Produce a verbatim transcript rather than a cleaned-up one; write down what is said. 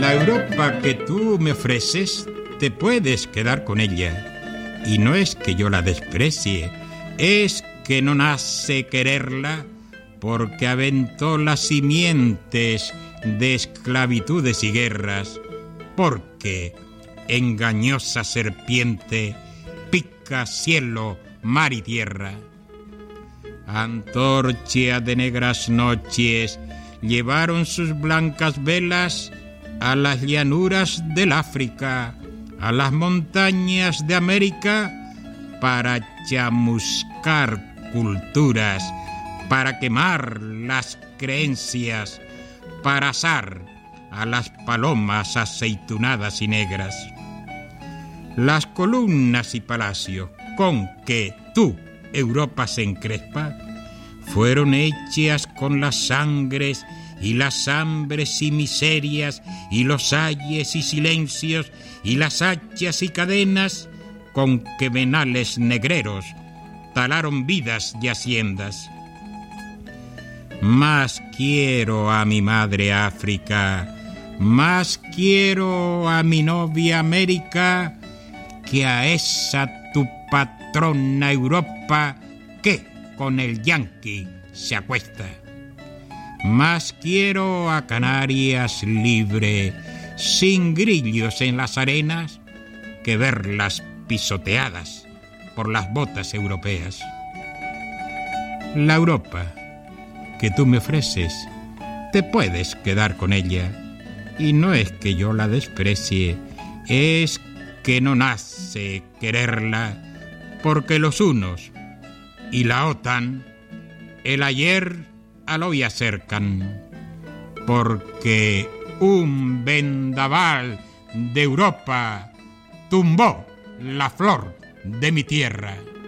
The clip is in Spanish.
La Europa que tú me ofreces, te puedes quedar con ella. Y no es que yo la desprecie, es que no nace quererla, porque aventó las simientes de esclavitudes y guerras, porque engañosa serpiente pica cielo, mar y tierra. Antorcha de negras noches llevaron sus blancas velas a las llanuras del África, a las montañas de América, para chamuscar culturas, para quemar las creencias, para asar a las palomas aceitunadas y negras. Las columnas y palacios con que tú, Europa, se encrespa, fueron hechas con las sangres y las hambres y miserias y los ayes y silencios y las hachas y cadenas con que venales negreros talaron vidas y haciendas. Más quiero a mi madre África, más quiero a mi novia América, que a esa tu patrona Europa que con el yanqui se acuesta. Más quiero a Canarias libre, sin grillos en las arenas, que verlas pisoteadas por las botas europeas. La Europa que tú me ofreces, te puedes quedar con ella. Y no es que yo la desprecie, es que no nace quererla, porque los unos y la OTAN el ayer al hoy acercan, porque un vendaval de Europa tumbó la flor de mi tierra.